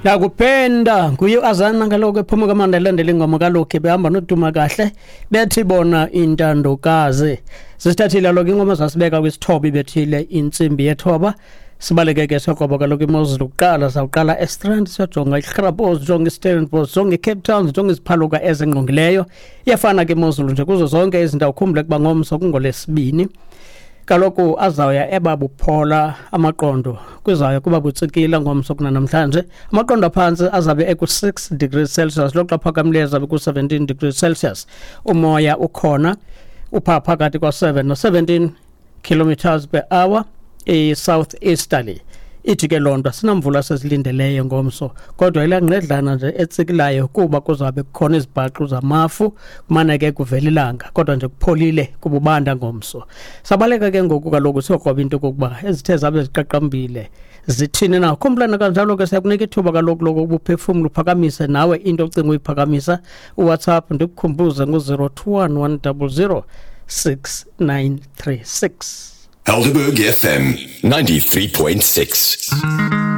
Nakupenda nguye azana kaloku ephuma kaManda elandela ingoma kaloku behamba noduma kahle bethi bona intandokazi sisithathile kaloku ingoma zasibeka kwisithoba bethile intsimbi yethoba sibaleke ke soqobo kaloku imozulu uqala sawuqala eStrand siyajonga iGrabos jonga iStellenbosch jonga iCape Town jonga iziphaluka ezingqongileyo iyafana ke imozulu nje kuzo zonke izinto ukhumbule kuba ngomso kungolesibini kaloku azawuya ebabuphola amaqondo kwizayo kuba butsikila ngomso kuna namhlanje amaqondo aphansi azabe eku6 degrees Celsius lokho phakamileyo azabe ku17 degrees Celsius umoya ukhona upha phakathi kwa7 no17 kilometers per hour southeasterly ithi ke lonto sinamvula sezilindeleyo ngomso kodwa ilangqedlana nje etsikilayo kuba kuzabe kukhona izibhaqo zamafu kumane ke kuvela ilanga kodwa nje kupholile kububanda ngomso sabaleka ke ngoku kaloku soqoba into kokuba ezithe zabe ziqaqambile zithini na khumbulana kanjalo ke siyakunika ithuba kaloku lokuphefumula uphakamise nawe into ocinga uyiphakamisa uWhatsApp ndikukhumbuze ngo021 100 6936 Helderberg FM 93.6